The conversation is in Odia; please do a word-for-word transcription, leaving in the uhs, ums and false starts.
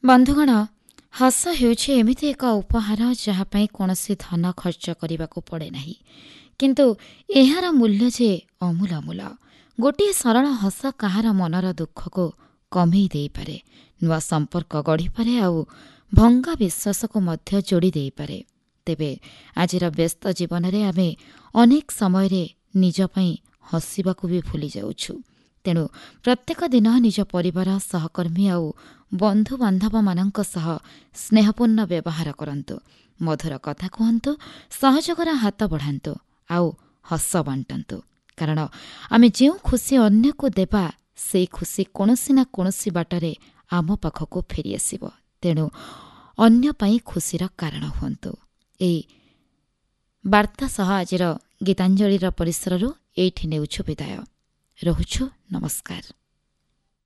ବନ୍ଧୁଗଣ, ହସ ହେଉଛି ଏମିତି ଏକ ଉପହାର ଯାହା ପାଇଁ କୌଣସି ଧନ ଖର୍ଚ୍ଚ କରିବାକୁ ପଡ଼େ ନାହିଁ, କିନ୍ତୁ ଏହାର ମୂଲ୍ୟ ଯେ ଅମୂଲ ଅମୂଲ। ଗୋଟିଏ ସରଳ ହସ କାହାର ମନର ଦୁଃଖକୁ କମେଇ ଦେଇପାରେ, ନୂଆ ସମ୍ପର୍କ ଗଢ଼ିପାରେ ଆଉ ଭଙ୍ଗା ବିଶ୍ୱାସକୁ ମଧ୍ୟ ଯୋଡ଼ି ଦେଇପାରେ। ତେବେ ଆଜିର ବ୍ୟସ୍ତ ଜୀବନରେ ଆମେ ଅନେକ ସମୟରେ ନିଜ ପାଇଁ ହସିବାକୁ ବି ଭୁଲି ଯାଉଛୁ। ତେଣୁ ପ୍ରତ୍ୟେକ ଦିନ ନିଜ ପରିବାର, ସହକର୍ମୀ ଆଉ ବନ୍ଧୁବାନ୍ଧବମାନଙ୍କ ସହ ସ୍ନେହପୂର୍ଣ୍ଣ ବ୍ୟବହାର କରନ୍ତୁ, ମଧୁର କଥା କୁହନ୍ତୁ, ସହଯୋଗର ହାତ ବଢ଼ାନ୍ତୁ ଆଉ ହସ ବାଣ୍ଟନ୍ତୁ। କାରଣ ଆମେ ଯେଉଁ ଖୁସି ଅନ୍ୟକୁ ଦେବା, ସେଇ ଖୁସି କୌଣସି ନା କୌଣସି ବାଟରେ ଆମ ପାଖକୁ ଫେରିଆସିବ। ତେଣୁ ଅନ୍ୟ ପାଇଁ ଖୁସିର କାରଣ ହୁଅନ୍ତୁ। ଏହି ବାର୍ତ୍ତା ସହ ଆଜିର ଗୀତାଞ୍ଜଳିର ପରିସରରୁ ଏଇଠି ନେଉଛୁ ବିଦାୟ। ରହୁଛୁ, ନମସ୍କାର।